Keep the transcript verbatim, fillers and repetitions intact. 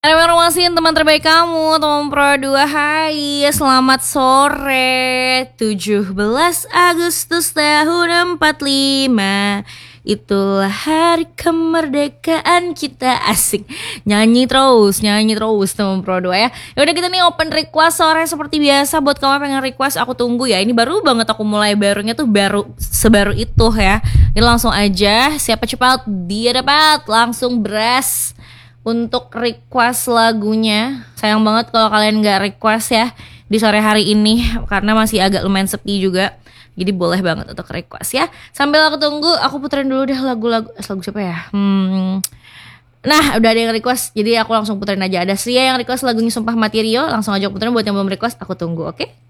Informasiin teman terbaik kamu, teman Pro dua. Hai, selamat sore. tujuh belas Agustus tahun empat lima. Itulah hari kemerdekaan kita. Asik. Nyanyi terus, nyanyi terus teman Pro dua ya. Ya udah, kita nih open request sore seperti biasa. Buat kamu yang pengen request, aku tunggu ya. Ini baru banget aku mulai, barunya tuh baru sebaru itu ya. Ini langsung aja, siapa cepat dia dapat. Langsung beres untuk request lagunya. Sayang banget kalau kalian gak request ya di sore hari ini, karena masih agak lumayan sepi juga. Jadi boleh banget untuk request ya. Sambil aku tunggu, aku puterin dulu deh lagu-lagu. Lagu siapa ya? Hmm. Nah, udah ada yang request, jadi aku langsung puterin aja. Ada Sia yang request lagunya Sumpah Mati Rio. Langsung aja puterin. Buat yang belum request, aku tunggu, oke? Okay?